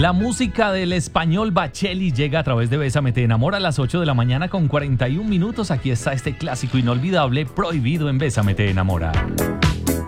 La música del español Bacheli llega a través de Bésame Te Enamora a las 8 de la mañana con 41 minutos. Aquí está este clásico inolvidable, Prohibido en Bésame Te Enamora.